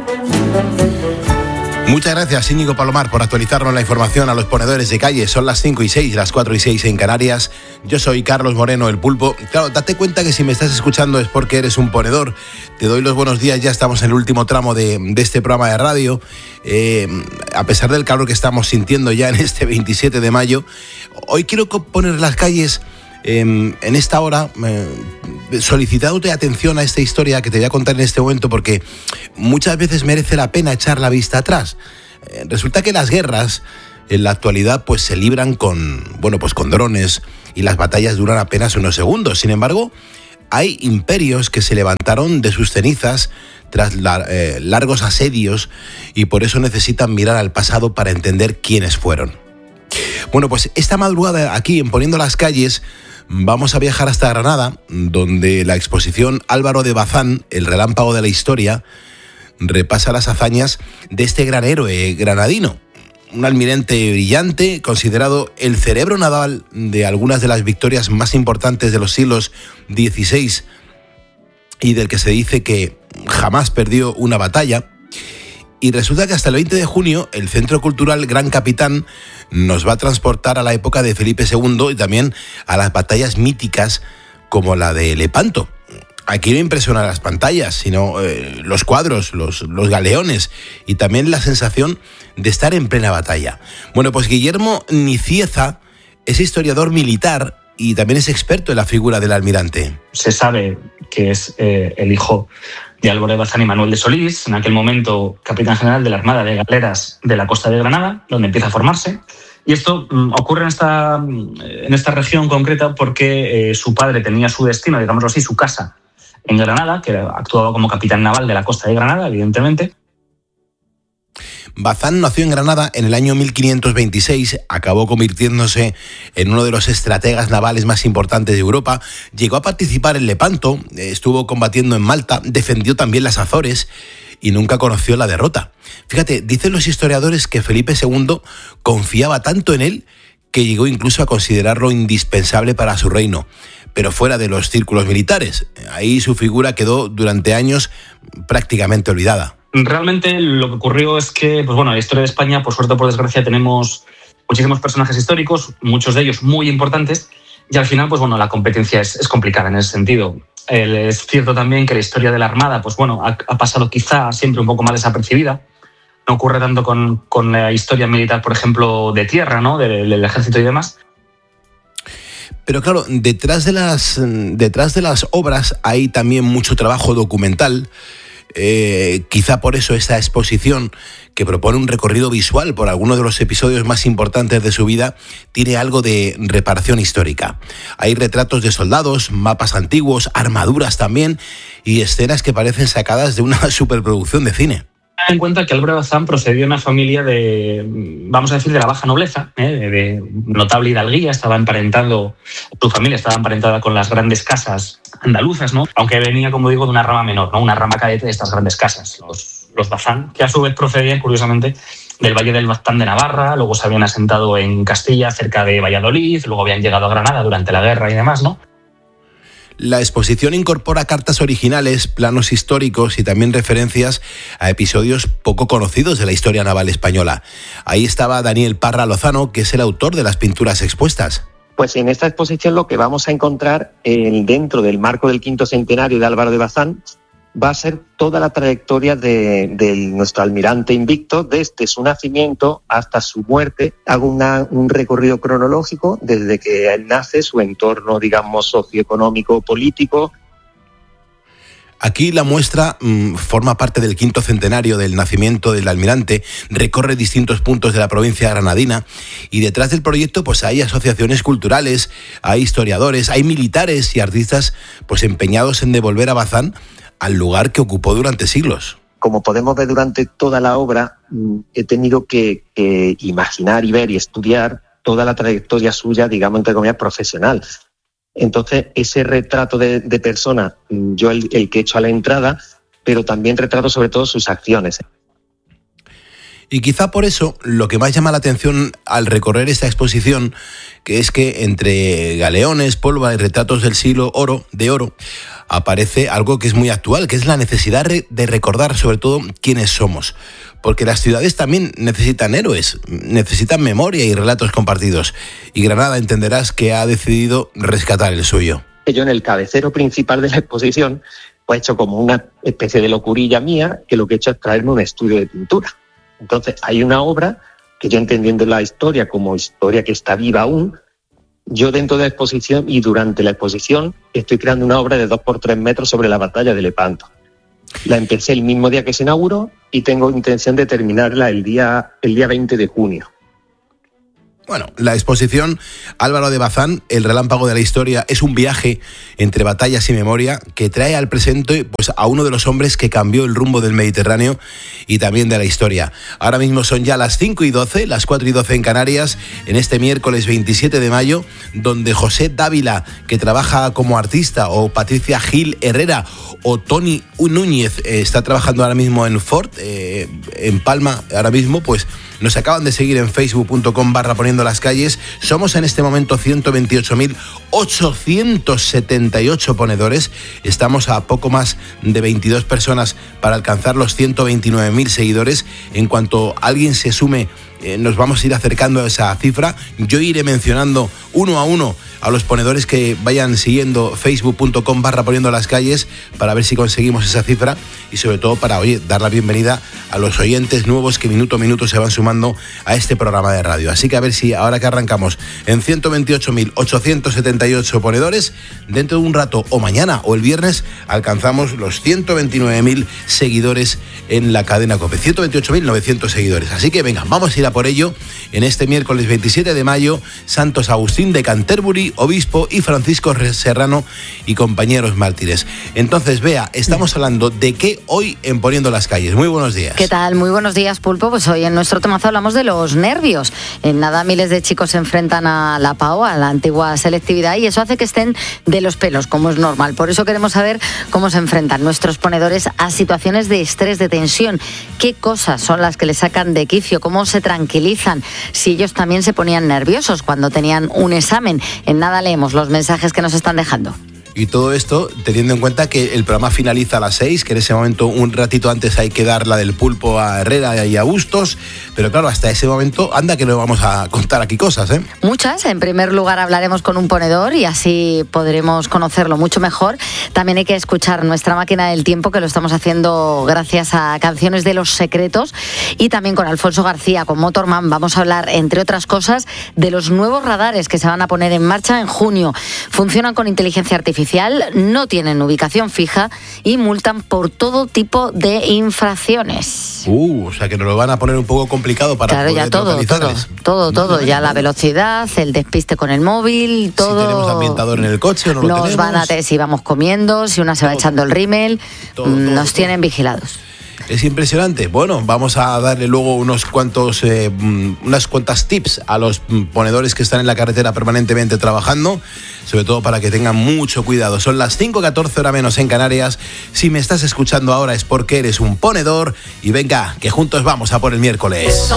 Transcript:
Muchas gracias, Íñigo Palomar, por actualizarnos la información a los ponedores de calle. Son las 5:06, las 4:06 en Canarias. Yo soy Carlos Moreno, el Pulpo. Claro, date cuenta que si me estás escuchando es porque eres un ponedor. Te doy los buenos días, ya estamos en el último tramo de este programa de radio. A pesar del calor que estamos sintiendo ya en este 27 de mayo, hoy quiero poner las calles en esta hora, solicitándote atención a esta historia que te voy a contar en este momento, porque muchas veces merece la pena echar la vista atrás. Resulta que las guerras en la actualidad pues se libran con drones, y las batallas duran apenas unos segundos. Sin embargo, hay imperios que se levantaron de sus cenizas tras largos asedios, y por eso necesitan mirar al pasado para entender quiénes fueron. Bueno, pues esta madrugada aquí en Poniendo las Calles vamos a viajar hasta Granada, donde la exposición Álvaro de Bazán, el relámpago de la historia, repasa las hazañas de este gran héroe granadino. Un almirante brillante, considerado el cerebro naval de algunas de las victorias más importantes de los siglos XVI y del que se dice que jamás perdió una batalla. Y resulta que hasta el 20 de junio el Centro Cultural Gran Capitán nos va a transportar a la época de Felipe II y también a las batallas míticas como la de Lepanto. Aquí no impresionan las pantallas, sino los cuadros, los galeones y también la sensación de estar en plena batalla. Bueno, pues Guillermo Nicieza es historiador militar y también es experto en la figura del almirante. Se sabe que es el hijo de Álvaro de Bazán y Manuel de Solís, en aquel momento capitán general de la Armada de Galeras de la costa de Granada, donde empieza a formarse. Y esto ocurre en esta región concreta porque su padre tenía su destino, digámoslo así, su casa en Granada, que actuaba como capitán naval de la costa de Granada, evidentemente. Bazán nació en Granada en el año 1526, acabó convirtiéndose en uno de los estrategas navales más importantes de Europa, llegó a participar en Lepanto, estuvo combatiendo en Malta, defendió también las Azores y nunca conoció la derrota. Fíjate, dicen los historiadores que Felipe II confiaba tanto en él que llegó incluso a considerarlo indispensable para su reino, pero fuera de los círculos militares. Ahí su figura quedó durante años prácticamente olvidada. Realmente lo que ocurrió es que, la historia de España, por suerte o por desgracia, tenemos muchísimos personajes históricos, muchos de ellos muy importantes, y al final, la competencia es complicada en ese sentido. Es cierto también que la historia de la Armada, ha pasado quizá siempre un poco más desapercibida. No ocurre tanto con la historia militar, por ejemplo, de tierra, ¿no? Del ejército y demás. Pero claro, detrás de las obras hay también mucho trabajo documental. Quizá por eso esta exposición, que propone un recorrido visual por algunos de los episodios más importantes de su vida, tiene algo de reparación histórica. Hay retratos de soldados, mapas antiguos, armaduras también, y escenas que parecen sacadas de una superproducción de cine. Ten en cuenta que Álvaro de Bazán procedió de una familia de la baja nobleza, de notable hidalguía, su familia estaba emparentada con las grandes casas andaluzas, ¿no? Aunque venía, como digo, de una rama menor, ¿no? Una rama cadete de estas grandes casas, los Bazán, que a su vez procedían, curiosamente, del Valle del Baztán de Navarra, luego se habían asentado en Castilla, cerca de Valladolid, luego habían llegado a Granada durante la guerra y demás, ¿no? La exposición incorpora cartas originales, planos históricos y también referencias a episodios poco conocidos de la historia naval española. Ahí estaba Daniel Parra Lozano, que es el autor de las pinturas expuestas. Pues en esta exposición lo que vamos a encontrar dentro del marco del 5º centenario de Álvaro de Bazán va a ser toda la trayectoria de nuestro almirante invicto, desde su nacimiento hasta su muerte. Hago un recorrido cronológico desde que él nace, su entorno, digamos, socioeconómico, político. Aquí la muestra forma parte del 5º centenario del nacimiento del almirante, recorre distintos puntos de la provincia granadina, y detrás del proyecto pues hay asociaciones culturales, hay historiadores, hay militares y artistas pues empeñados en devolver a Bazán al lugar que ocupó durante siglos. Como podemos ver durante toda la obra, he tenido que imaginar y ver y estudiar toda la trayectoria suya, digamos, entre comillas, profesional. Entonces, ese retrato de persona, yo el que he hecho a la entrada, pero también retrato sobre todo sus acciones. Y quizá por eso lo que más llama la atención al recorrer esta exposición, que es que entre galeones, pólvora y retratos del siglo de oro, aparece algo que es muy actual, que es la necesidad de recordar sobre todo quiénes somos. Porque las ciudades también necesitan héroes, necesitan memoria y relatos compartidos. Y Granada, entenderás que ha decidido rescatar el suyo. Yo en el cabecero principal de la exposición pues he hecho como una especie de locurilla mía, que lo que he hecho es traerme un estudio de pintura. Entonces hay una obra que yo, entendiendo la historia como historia que está viva aún, yo dentro de la exposición y durante la exposición estoy creando una obra de 2 por 3 metros sobre la batalla de Lepanto. La empecé el mismo día que se inauguró y tengo intención de terminarla el día 20 de junio. Bueno, la exposición Álvaro de Bazán, el relámpago de la historia, es un viaje entre batallas y memoria que trae al presente pues, a uno de los hombres que cambió el rumbo del Mediterráneo y también de la historia. Ahora mismo son ya las 5:12, las 4:12 en Canarias, en este miércoles 27 de mayo, donde José Dávila, que trabaja como artista, o Patricia Gil Herrera, o Tony Núñez, está trabajando ahora mismo en Ford, en Palma, ahora mismo, pues nos acaban de seguir en facebook.com/poniendo las calles. Somos en este momento 128.878 ponedores. Estamos a poco más de 22 personas para alcanzar los 129.000 seguidores. En cuanto alguien se sume, nos vamos a ir acercando a esa cifra. Yo iré mencionando uno a uno a los ponedores que vayan siguiendo facebook.com/poniendo las calles para ver si conseguimos esa cifra y sobre todo para, dar la bienvenida a los oyentes nuevos que minuto a minuto se van sumando a este programa de radio. Así que a ver si ahora que arrancamos en 128.878 ponedores, dentro de un rato o mañana o el viernes alcanzamos los 129.000 seguidores en la cadena COPE. 128.900 seguidores. Así que venga, vamos a ir a por ello en este miércoles 27 de mayo, Santos Agustín de Canterbury, obispo, y Francisco Serrano y compañeros mártires. Entonces, Bea, estamos hablando de qué hoy en Poniendo las Calles. Muy buenos días. ¿Qué tal? Muy buenos días, Pulpo. Pues hoy en nuestro temazo hablamos de los nervios. En nada, miles de chicos se enfrentan a la PAO, a la antigua selectividad, y eso hace que estén de los pelos, como es normal. Por eso queremos saber cómo se enfrentan nuestros ponedores a situaciones de estrés, de tensión. ¿Qué cosas son las que les sacan de quicio? ¿Cómo se tranquilizan? Si ellos también se ponían nerviosos cuando tenían un examen. En nada leemos los mensajes que nos están dejando. Y todo esto teniendo en cuenta que el programa finaliza a las 6, que en ese momento, un ratito antes, hay que dar la del pulpo a Herrera y a Bustos. Pero claro, hasta ese momento, anda que le vamos a contar aquí cosas, ¿eh? Muchas. En primer lugar hablaremos con un ponedor y así podremos conocerlo mucho mejor. También hay que escuchar nuestra máquina del tiempo, que lo estamos haciendo gracias a Canciones de los Secretos. Y también con Alfonso García, con Motorman, vamos a hablar, entre otras cosas, de los nuevos radares que se van a poner en marcha en junio. Funcionan con inteligencia artificial, no tienen ubicación fija y multan por todo tipo de infracciones. O sea que nos lo van a poner un poco complicado para poder localizarles. Todo. Ya la velocidad, el despiste con el móvil, todo. Si tenemos ambientador en el coche o no lo tenemos. Nos van a si vamos comiendo, si una se va echando el rímel, nos tienen vigilados. Es impresionante. Bueno, vamos a darle luego unas cuantas tips a los ponedores que están en la carretera permanentemente trabajando, sobre todo para que tengan mucho cuidado. Son las 5:14, hora menos en Canarias. Si me estás escuchando ahora es porque eres un ponedor y venga, que juntos vamos a por el miércoles.